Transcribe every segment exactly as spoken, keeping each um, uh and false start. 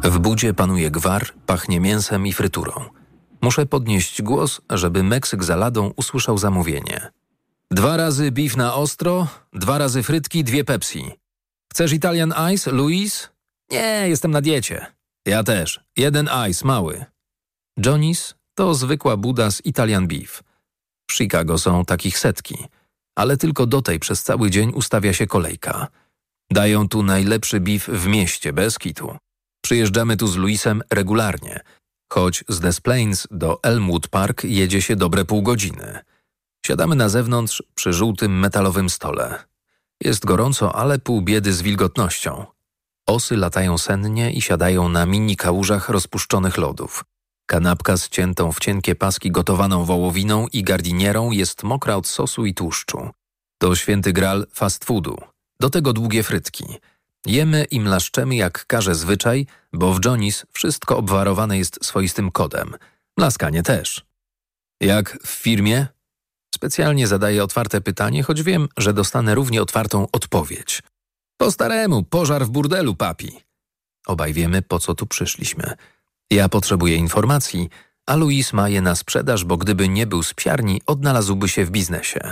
W budzie panuje gwar, pachnie mięsem i fryturą. Muszę podnieść głos, żeby Meksyk za ladą usłyszał zamówienie. Dwa razy beef na ostro, dwa razy frytki, dwie Pepsi. Chcesz Italian Ice, Luis? Nie, jestem na diecie. Ja też. Jeden ice, mały. Johnny's to zwykła buda z Italian beef. W Chicago są takich setki, ale tylko do tej przez cały dzień ustawia się kolejka. Dają tu najlepszy beef w mieście, bez kitu. Przyjeżdżamy tu z Luisem regularnie, choć z Des Plaines do Elmwood Park jedzie się dobre pół godziny. Siadamy na zewnątrz przy żółtym metalowym stole. Jest gorąco, ale pół biedy z wilgotnością. Osy latają sennie i siadają na mini kałużach rozpuszczonych lodów. Kanapka z ciętą w cienkie paski gotowaną wołowiną i gardinierą jest mokra od sosu i tłuszczu. To święty gral fast foodu. Do tego długie frytki. Jemy i mlaszczemy jak każe zwyczaj, bo w Johnny's wszystko obwarowane jest swoistym kodem. Mlaskanie też. Jak w firmie? Specjalnie zadaję otwarte pytanie, choć wiem, że dostanę równie otwartą odpowiedź. Po staremu, pożar w burdelu, papi. Obaj wiemy, po co tu przyszliśmy. Ja potrzebuję informacji, a Luis ma je na sprzedaż, bo gdyby nie był z psiarni, odnalazłby się w biznesie.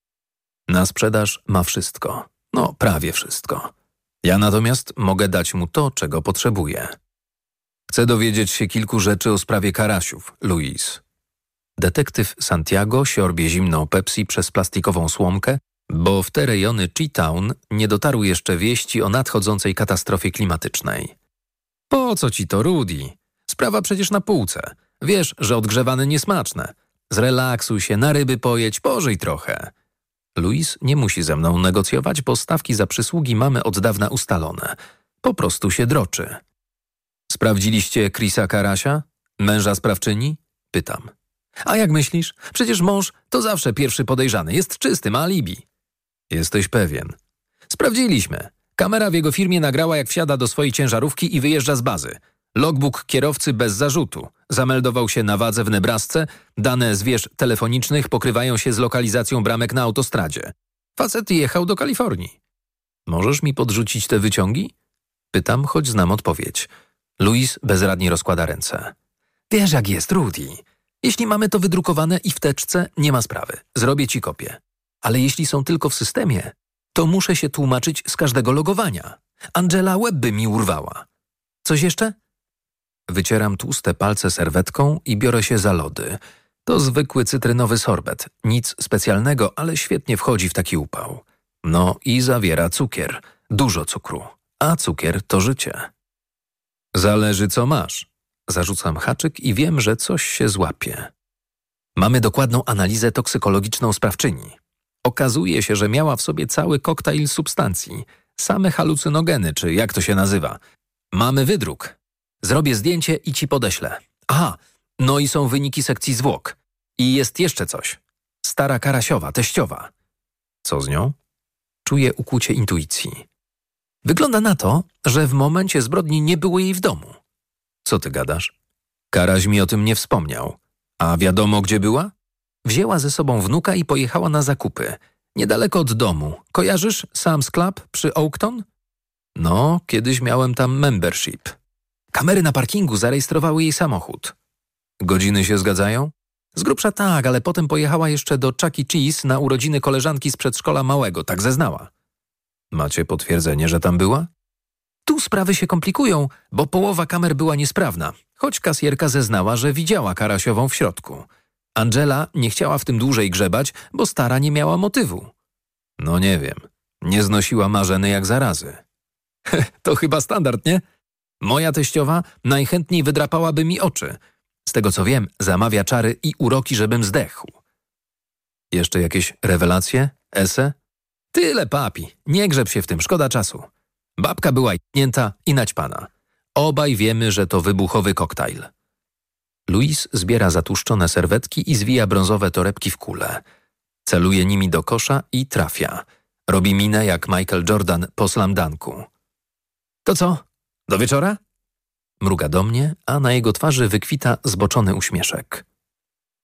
Na sprzedaż ma wszystko. No, prawie wszystko. Ja natomiast mogę dać mu to, czego potrzebuje. Chcę dowiedzieć się kilku rzeczy o sprawie Karasiów, Luis. Detektyw Santiago siorbie zimną Pepsi przez plastikową słomkę, bo w te rejony Chi-Town nie dotarły jeszcze wieści o nadchodzącej katastrofie klimatycznej. Po co ci to, Rudy? Sprawa przecież na półce. Wiesz, że odgrzewane niesmaczne. Zrelaksuj się, na ryby pojedź, pożyj trochę. Luis nie musi ze mną negocjować, bo stawki za przysługi mamy od dawna ustalone. Po prostu się droczy. Sprawdziliście Chrisa Karasia? Męża sprawczyni? Pytam. A jak myślisz? Przecież mąż to zawsze pierwszy podejrzany. Jest czysty, ma alibi. Jesteś pewien? Sprawdziliśmy. Kamera w jego firmie nagrała, jak wsiada do swojej ciężarówki i wyjeżdża z bazy. Logbook kierowcy bez zarzutu. Zameldował się na wadze w Nebrasce. Dane z wież telefonicznych pokrywają się z lokalizacją bramek na autostradzie. Facet jechał do Kalifornii. Możesz mi podrzucić te wyciągi? Pytam, choć znam odpowiedź. Luis bezradnie rozkłada ręce. Wiesz, jak jest, Rudy. Jeśli mamy to wydrukowane i w teczce, nie ma sprawy. Zrobię ci kopię. Ale jeśli są tylko w systemie, to muszę się tłumaczyć z każdego logowania. Angela łeb by mi urwała. Coś jeszcze? Wycieram tłuste palce serwetką i biorę się za lody. To zwykły cytrynowy sorbet. Nic specjalnego, ale świetnie wchodzi w taki upał. No i zawiera cukier. Dużo cukru. A cukier to życie. Zależy, co masz. Zarzucam haczyk i wiem, że coś się złapie. Mamy dokładną analizę toksykologiczną sprawczyni. Okazuje się, że miała w sobie cały koktajl substancji. Same halucynogeny, czy jak to się nazywa. Mamy wydruk. Zrobię zdjęcie i ci podeślę. Aha, no i są wyniki sekcji zwłok. I jest jeszcze coś. Stara Karasiowa, teściowa. Co z nią? Czuję ukłucie intuicji. Wygląda na to, że w momencie zbrodni nie było jej w domu. Co ty gadasz? Karaś mi o tym nie wspomniał. A wiadomo, gdzie była? Wzięła ze sobą wnuka i pojechała na zakupy. Niedaleko od domu. Kojarzysz Sam's Club przy Oakton? No, kiedyś miałem tam membership. Kamery na parkingu zarejestrowały jej samochód. Godziny się zgadzają? Z grubsza tak, ale potem pojechała jeszcze do Chuck E. Cheese na urodziny koleżanki z przedszkola małego, tak zeznała. Macie potwierdzenie, że tam była? Tu sprawy się komplikują, bo połowa kamer była niesprawna, choć kasjerka zeznała, że widziała Karasiową w środku. Angela nie chciała w tym dłużej grzebać, bo stara nie miała motywu. No nie wiem, nie znosiła Marzeny jak zarazy. To chyba standard, nie? Moja teściowa najchętniej wydrapałaby mi oczy. Z tego co wiem, zamawia czary i uroki, żebym zdechł. Jeszcze jakieś rewelacje? Ese? Tyle, papi. Nie grzeb się w tym, szkoda czasu. Babka była jebnięta i naćpana. Obaj wiemy, że to wybuchowy koktajl. Luis zbiera zatłuszczone serwetki i zwija brązowe torebki w kule. Celuje nimi do kosza i trafia. Robi minę jak Michael Jordan po slamdanku. To co? Do wieczora? Mruga do mnie, a na jego twarzy wykwita zboczony uśmieszek.